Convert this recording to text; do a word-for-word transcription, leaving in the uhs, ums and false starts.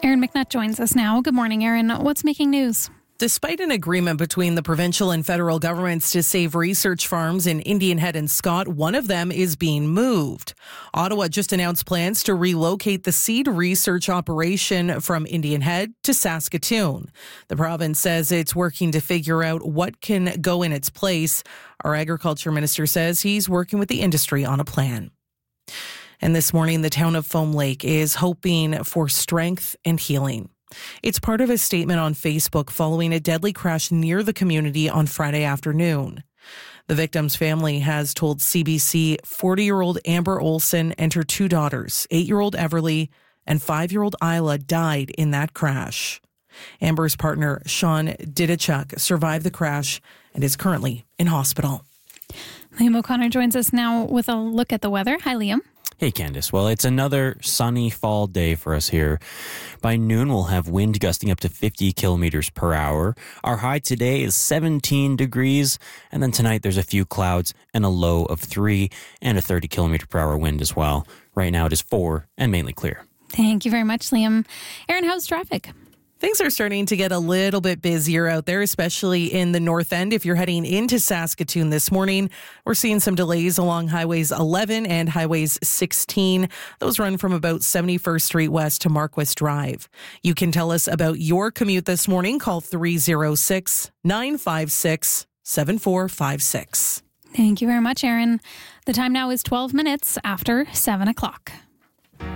Aaron McNutt joins us now. Good morning, Aaron. What's making news? Despite an agreement between the provincial and federal governments to save research farms in Indian Head and Scott, one of them is being moved. Ottawa just announced plans to relocate the seed research operation from Indian Head to Saskatoon. The province says it's working to figure out what can go in its place. Our agriculture minister says he's working with the industry on a plan. And this morning, the town of Foam Lake is hoping for strength and healing. It's part of a statement on Facebook following a deadly crash near the community on Friday afternoon. The victim's family has told C B C forty-year-old Amber Olson and her two daughters, eight-year-old Everly and five-year-old Isla, died in that crash. Amber's partner, Sean Didichuk, survived the crash and is currently in hospital. Liam O'Connor joins us now with a look at the weather. Hi, Liam. Hey, Candice. Well, it's another sunny fall day for us here. By noon, we'll have wind gusting up to fifty kilometers per hour. Our high today is seventeen degrees. And then tonight, there's a few clouds and a low of three and a thirty kilometer per hour wind as well. Right now, it is four and mainly clear. Thank you very much, Liam. Aaron, how's traffic? Things are starting to get a little bit busier out there, especially in the north end. If you're heading into Saskatoon this morning, we're seeing some delays along highways eleven and highways sixteen. Those run from about seventy-first Street West to Marquis Drive. You can tell us about your commute this morning. Call three oh six, nine five six, seven four five six. Thank you very much, Aaron. The time now is twelve minutes after seven o'clock.